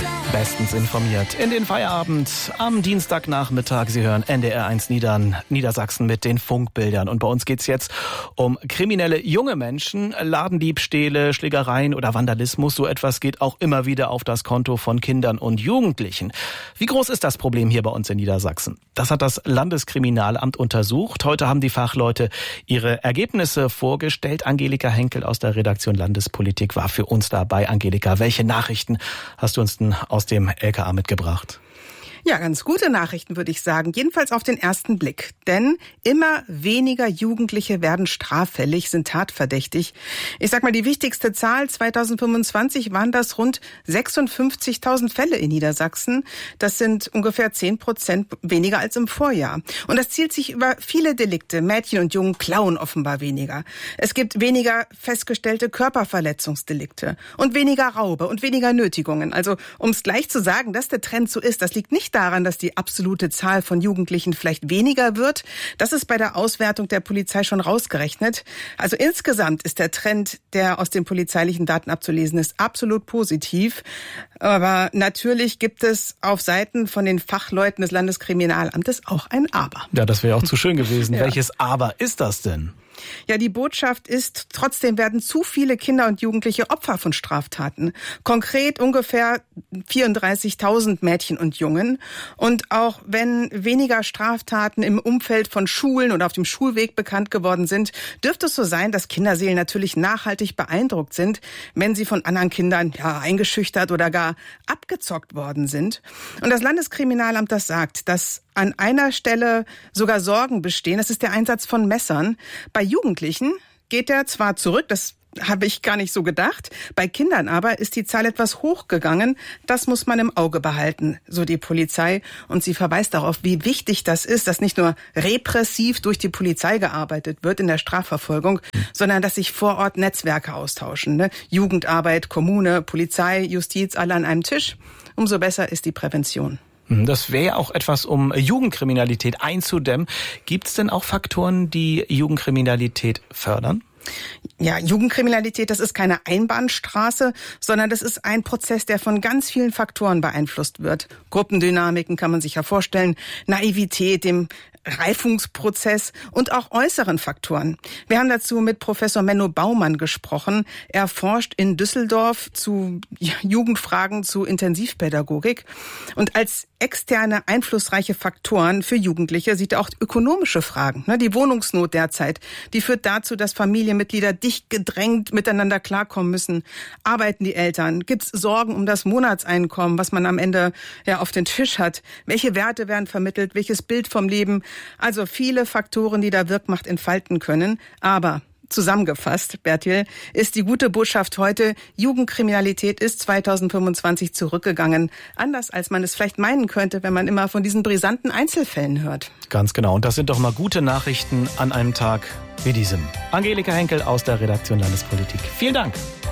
Bestens informiert in den Feierabend am Dienstagnachmittag. Sie hören NDR1 Niedersachsen mit den Funkbildern. Und bei uns geht's jetzt um kriminelle junge Menschen, Ladendiebstähle, Schlägereien oder Vandalismus. So etwas geht auch immer wieder auf das Konto von Kindern und Jugendlichen. Wie groß ist das Problem hier bei uns in Niedersachsen? Das hat das Landeskriminalamt untersucht. Heute haben die Fachleute ihre Ergebnisse vorgestellt. Angelika Henkel aus der Redaktion Landespolitik war für uns dabei. Angelika, welche Nachrichten hast du uns denn aus dem LKA mitgebracht? Ja, ganz gute Nachrichten, würde ich sagen. Jedenfalls auf den ersten Blick. Denn immer weniger Jugendliche werden straffällig, sind tatverdächtig. Ich sag mal, die wichtigste Zahl 2025 waren das rund 56.000 Fälle in Niedersachsen. Das sind ungefähr 10% weniger als im Vorjahr. Und das zielt sich über viele Delikte. Mädchen und Jungen klauen offenbar weniger. Es gibt weniger festgestellte Körperverletzungsdelikte und weniger Raube und weniger Nötigungen. Also, um es gleich zu sagen, dass der Trend so ist, das liegt nicht daran, dass die absolute Zahl von Jugendlichen vielleicht weniger wird. Das ist bei der Auswertung der Polizei schon rausgerechnet. Also insgesamt ist der Trend, der aus den polizeilichen Daten abzulesen ist, absolut positiv. Aber natürlich gibt es auf Seiten von den Fachleuten des Landeskriminalamtes auch ein Aber. Ja, das wäre auch zu schön gewesen. Ja. Welches Aber ist das denn? Ja, die Botschaft ist, trotzdem werden zu viele Kinder und Jugendliche Opfer von Straftaten. Konkret ungefähr 34.000 Mädchen und Jungen. Und auch wenn weniger Straftaten im Umfeld von Schulen oder auf dem Schulweg bekannt geworden sind, dürfte es so sein, dass Kinderseelen natürlich nachhaltig beeindruckt sind, wenn sie von anderen Kindern eingeschüchtert oder gar abgezockt worden sind. Und das Landeskriminalamt, das sagt, dass an einer Stelle sogar Sorgen bestehen. Das ist der Einsatz von Messern. Bei Jugendlichen geht der zwar zurück, das habe ich gar nicht so gedacht. Bei Kindern aber ist die Zahl etwas hochgegangen. Das muss man im Auge behalten, so die Polizei. Und sie verweist darauf, wie wichtig das ist, dass nicht nur repressiv durch die Polizei gearbeitet wird in der Strafverfolgung, sondern dass sich vor Ort Netzwerke austauschen. Ne? Jugendarbeit, Kommune, Polizei, Justiz, alle an einem Tisch. Umso besser ist die Prävention. Das wäre ja auch etwas, um Jugendkriminalität einzudämmen. Gibt es denn auch Faktoren, die Jugendkriminalität fördern? Ja, Jugendkriminalität, das ist keine Einbahnstraße, sondern das ist ein Prozess, der von ganz vielen Faktoren beeinflusst wird. Gruppendynamiken kann man sich ja vorstellen, Naivität, dem Reifungsprozess und auch äußeren Faktoren. Wir haben dazu mit Professor Menno Baumann gesprochen. Er forscht in Düsseldorf zu Jugendfragen, zu Intensivpädagogik. Und als externe einflussreiche Faktoren für Jugendliche sieht er auch ökonomische Fragen. Die Wohnungsnot derzeit, die führt dazu, dass Familienmitglieder dicht gedrängt miteinander klarkommen müssen. Arbeiten die Eltern? Gibt es Sorgen um das Monatseinkommen, was man am Ende auf den Tisch hat? Welche Werte werden vermittelt? Welches Bild vom Leben? Also viele Faktoren, die da Wirkmacht entfalten können. Aber zusammengefasst, Bertil, ist die gute Botschaft heute, Jugendkriminalität ist 2025 zurückgegangen. Anders als man es vielleicht meinen könnte, wenn man immer von diesen brisanten Einzelfällen hört. Ganz genau. Und das sind doch mal gute Nachrichten an einem Tag wie diesem. Angelika Henkel aus der Redaktion Landespolitik. Vielen Dank.